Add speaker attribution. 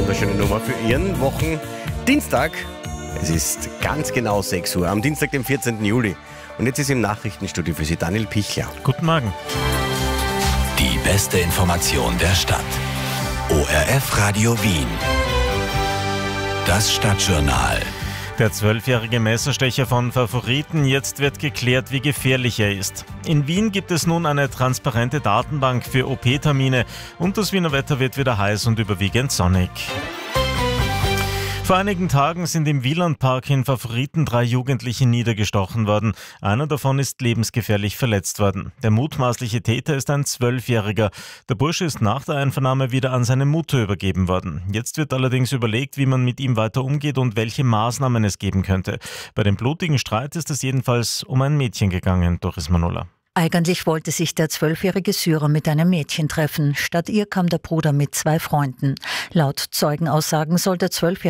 Speaker 1: wunderschöne Nummer für Ihren Wochendienstag. Es ist ganz genau 6 Uhr am Dienstag, dem 14. Juli. Und jetzt ist im Nachrichtenstudio für Sie Daniel Pichler.
Speaker 2: Guten Morgen.
Speaker 3: Die beste Information der Stadt. ORF Radio Wien. Das Stadtjournal.
Speaker 2: Der 12-jährige Messerstecher von Favoriten, jetzt wird geklärt, wie gefährlich er ist. In Wien gibt es nun eine transparente Datenbank für OP-Termine und das Wiener Wetter wird wieder heiß und überwiegend sonnig. Vor einigen Tagen sind im Wielandpark in Favoriten 3 Jugendliche niedergestochen worden. Einer davon ist lebensgefährlich verletzt worden. Der mutmaßliche Täter ist ein 12-Jähriger. Der Bursche ist nach der Einvernahme wieder an seine Mutter übergeben worden. Jetzt wird allerdings überlegt, wie man mit ihm weiter umgeht und welche Maßnahmen es geben könnte. Bei dem blutigen Streit ist es jedenfalls um ein Mädchen gegangen, Doris Manola.
Speaker 4: Eigentlich wollte sich der 12-jährige Syrer mit einem Mädchen treffen. Statt ihr kam der Bruder mit 2 Freunden. Laut Zeugenaussagen soll der 12-jährige